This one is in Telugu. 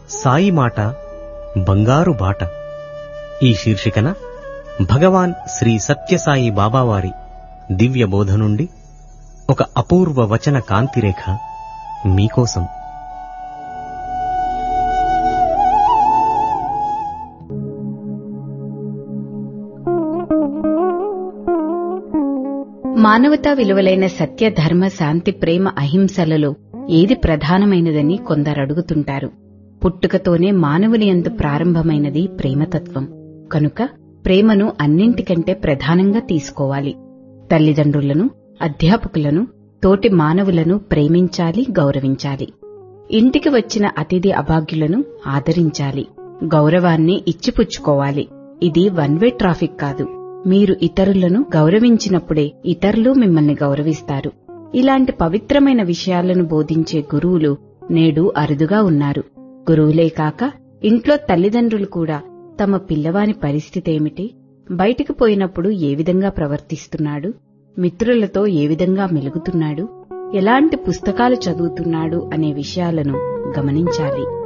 సాయి మాట బంగారు బాట. ఈ శీర్షికన భగవాన్ శ్రీ సత్యసాయి బాబావారి దివ్య బోధ నుండి ఒక అపూర్వ వచన కాంతిరేఖ మీకోసం. మానవతా విలువలైన సత్య, ధర్మ, శాంతి, ప్రేమ, అహింసలలో ఏది ప్రధానమైనదని కొందరడుగుతుంటారు. పుట్టుకతోనే మానవుని యందు ప్రారంభమైనది ప్రేమతత్వం. కనుక ప్రేమను అన్నింటికంటే ప్రధానంగా తీసుకోవాలి. తల్లిదండ్రులను, అధ్యాపకులను, తోటి మానవులను ప్రేమించాలి, గౌరవించాలి. ఇంటికి వచ్చిన అతిథి అభాగ్యులను ఆదరించాలి. గౌరవాన్ని ఇచ్చిపుచ్చుకోవాలి. ఇది వన్ వే ట్రాఫిక్ కాదు. మీరు ఇతరులను గౌరవించినప్పుడే ఇతరులు మిమ్మల్ని గౌరవిస్తారు. ఇలాంటి పవిత్రమైన విషయాలను బోధించే గురువులు నేడు అరుదుగా ఉన్నారు. గురువులే కాక ఇంట్లో తల్లిదండ్రులు కూడా తమ పిల్లవాని పరిస్థితేమిటి, బయటికి పోయినప్పుడు ఏ విధంగా ప్రవర్తిస్తున్నాడు, మిత్రులతో ఏ విధంగా మెలుగుతున్నాడు, ఎలాంటి పుస్తకాలు చదువుతున్నాడు అనే విషయాలను గమనించాలి.